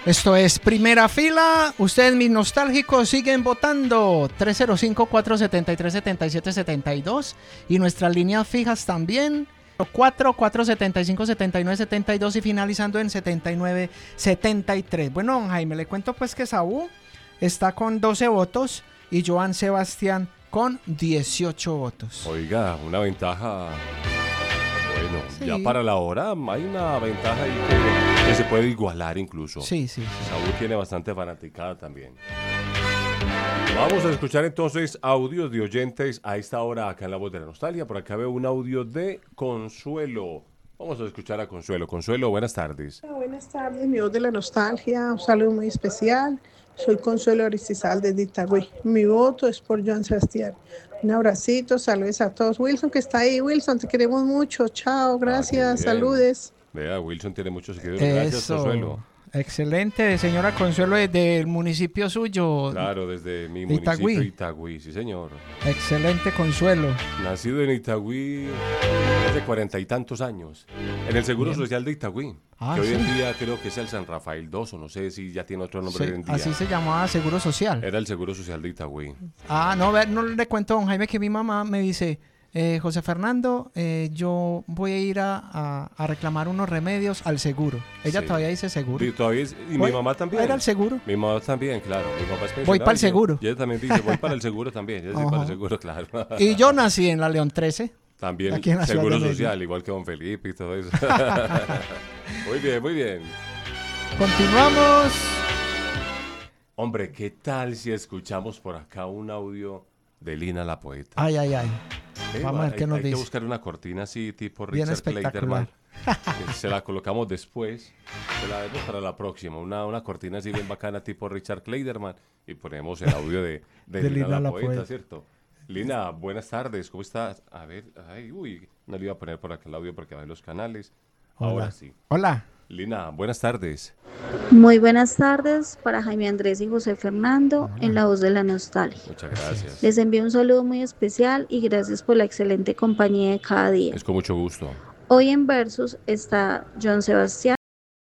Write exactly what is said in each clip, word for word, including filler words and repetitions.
Esto es Primera Fila. Ustedes, mis nostálgicos, siguen votando. tres cero cinco, cuatro siete tres, siete siete siete dos. Y nuestras líneas fijas también. cuatro cuatro siete cinco, siete nueve siete dos y finalizando en setenta y nueve setenta y tres. Bueno, don Jaime, le cuento pues que Saúl está con doce votos y Joan Sebastián con dieciocho votos. Oiga, una ventaja. Bueno, sí. Ya para la hora hay una ventaja ahí que, que se puede igualar incluso. Sí, sí, sí. Saúl tiene bastante fanaticada también. Vamos a escuchar entonces audios de oyentes a esta hora acá en La Voz de la Nostalgia. Por acá veo un audio de Consuelo. Vamos a escuchar a Consuelo. Consuelo, buenas tardes. Hola, buenas tardes, mi Voz de la Nostalgia. Un saludo muy especial. Soy Consuelo Aristizal desde Itagüí. Mi voto es por Joan Sebastián. Un abracito, saludos a todos. Wilson, que está ahí. Wilson, te queremos mucho. Chao, gracias, Ah, saludes. Vea, Wilson tiene muchos seguidores. Gracias, Eso. Consuelo. Excelente, señora Consuelo, desde el municipio suyo. Claro, desde mi de municipio Itagüí. Itagüí, sí señor. Excelente, Consuelo. Nacido en Itagüí hace cuarenta y tantos años. En el Seguro Bien. Social de Itagüí. Ah, que hoy sí. en día creo que es el San Rafael dos, o no sé si ya tiene otro nombre Sí, hoy en día. así se llamaba Seguro Social. Era el Seguro Social de Itagüí. Ah, no, ve- no le cuento a don Jaime que mi mamá me dice, eh, José Fernando, eh, yo voy a ir a, a- a reclamar unos remedios al seguro. Ella Sí. todavía dice seguro. Y, todavía es- y Voy mi mamá también. a ir al seguro. Mi mamá también, claro. Mi papá es Voy pensionado pa'l y seguro. Y ella también dice, voy para el seguro también. Ella dice, Ajá. para el seguro, claro. Y yo nací en la León trece. También Aquí en la ciudad Seguro de Medellín. Social, igual que don Felipe y todo eso. Muy bien, muy bien. Continuamos. Hombre, ¿qué tal si escuchamos por acá un audio de Lina la Poeta? Ay, ay, ay. Eh, Vamos a ver hay, qué nos hay que dice. buscar una cortina así tipo Bien Richard espectacular. Kleiderman. Se la colocamos después. Se la demos para la próxima. Una, una cortina así bien bacana tipo Richard Kleiderman. Y ponemos el audio de, de, De Lina, Lina la, la Poeta, Poeta. ¿cierto? Lina, buenas tardes. ¿Cómo estás? A ver, ay, uy. No le iba a poner por acá el audio porque va en los canales. Ahora Hola. sí. Hola. Lina, buenas tardes. Muy buenas tardes para Jaime Andrés y José Fernando en La Voz de la Nostalgia. Muchas gracias. Les envío un saludo muy especial y gracias por la excelente compañía de cada día. Es con mucho gusto. Hoy en Versus está Joan Sebastián,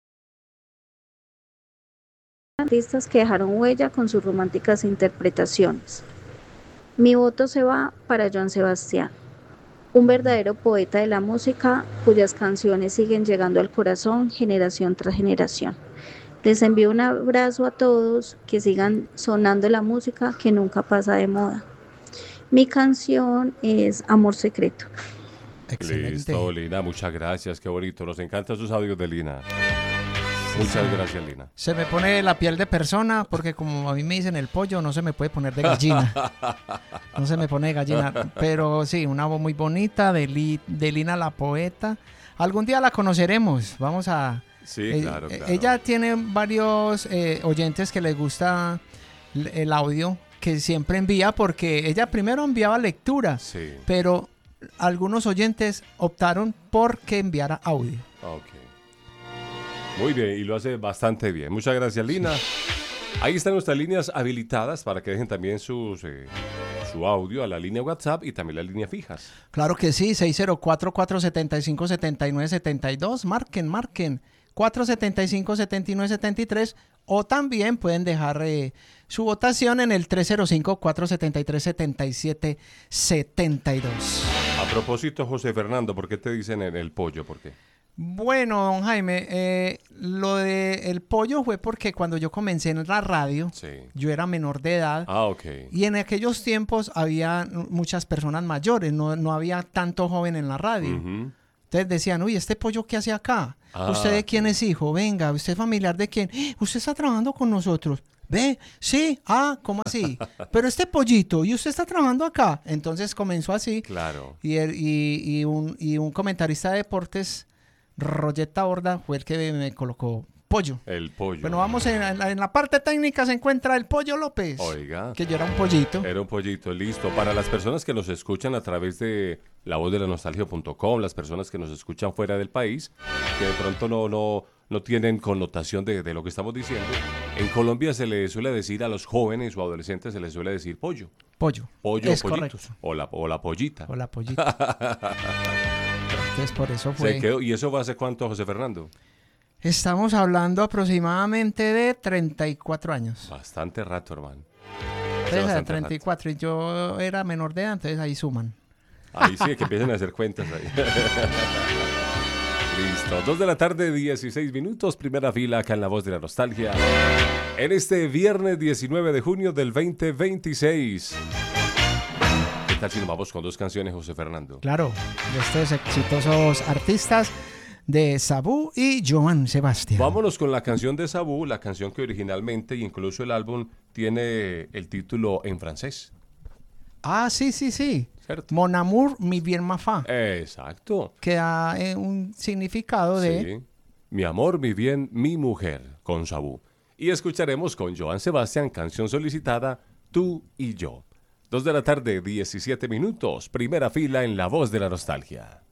artistas que dejaron huella con sus románticas interpretaciones. Mi voto se va para Joan Sebastián, un verdadero poeta de la música cuyas canciones siguen llegando al corazón generación tras generación. Les envío un abrazo a todos, que sigan sonando la música que nunca pasa de moda. Mi canción es Amor Secreto. Excelente. Listo, Lina, muchas gracias. Qué bonito. Nos encantan sus audios de Lina. Muchas gracias, Lina. Se me pone la piel de persona porque como a mí me dicen el pollo, no se me puede poner de gallina. No se me pone de gallina. Pero sí, una voz muy bonita de, Li- de Lina la Poeta. Algún día la conoceremos. Vamos a... Sí, eh, claro, eh, claro. Ella tiene varios eh, oyentes que les gusta l- el audio que siempre envía porque ella primero enviaba lectura, Sí, pero algunos oyentes optaron por que enviara audio. ok. Muy bien, y lo hace bastante bien. Muchas gracias, Lina. Ahí están nuestras líneas habilitadas para que dejen también sus, eh, su audio a la línea WhatsApp y también las líneas fijas. Claro que sí, seis cero cuatro, cuatro siete cinco, siete nueve siete dos. Marquen, marquen. cuatro siete cinco, siete nueve siete tres. O también pueden dejar eh, su votación en el tres cero cinco, cuatro siete tres, siete siete siete dos. A propósito, José Fernando, ¿por qué te dicen el, el pollo? ¿Por qué? Bueno, don Jaime, eh, lo de el pollo fue porque cuando yo comencé en la radio, Sí. yo era menor de edad. Ah, ok. Y en aquellos tiempos había muchas personas mayores, no, no había tanto joven en la radio. Ujú. Entonces decían, uy, ¿este pollo qué hace acá? Ah, ¿Usted de quién es hijo? Venga, ¿usted es familiar de quién? ¡Eh! ¿Usted está trabajando con nosotros? ¿Ve? Sí. Ah, ¿cómo así? Pero este pollito, ¿y usted está trabajando acá? Entonces comenzó así. Claro. Y, el- y, y, un, y un comentarista de deportes, Royeta Borda, fue el que me, me colocó pollo. El pollo. Bueno, vamos en, en la, en la parte técnica se encuentra el Pollo López. Oiga. Que yo era un pollito. Era un pollito, listo. Para las personas que nos escuchan a través de la voz de la nostalgia punto com, las personas que nos escuchan fuera del país, que de pronto no, no, no tienen connotación de, de lo que estamos diciendo, en Colombia se le suele decir a los jóvenes o adolescentes, se les suele decir pollo. Pollo. Pollo Es o pollito. correcto. O la, o la pollita. O la pollita. Entonces por eso fue... Se quedó- ¿Y eso va hace cuánto, José Fernando? Estamos hablando aproximadamente de treinta y cuatro años. Bastante rato, hermano. Entonces, a treinta y cuatro, y yo era menor de edad, entonces ahí suman. Ahí sí, que empiecen a hacer cuentas ahí. Listo, dos de la tarde, dieciséis minutos, primera fila acá en La Voz de la Nostalgia. En este viernes diecinueve de junio del veinte veintiséis. ¿Qué tal si nos vamos con dos canciones, José Fernando? Claro, de estos exitosos artistas de Sabú y Joan Sebastián. Vámonos con la canción de Sabú, la canción que originalmente, incluso el álbum, tiene el título en francés. Ah, sí, sí, sí. ¿Cierto? Mon amour, mi bien ma fa. Exacto. Que da eh, un significado de... Sí. Mi amor, mi bien, mi mujer, con Sabú. Y escucharemos con Joan Sebastián, canción solicitada, Tú y yo. Dos de la tarde, diecisiete minutos, primera fila en La Voz de la Nostalgia.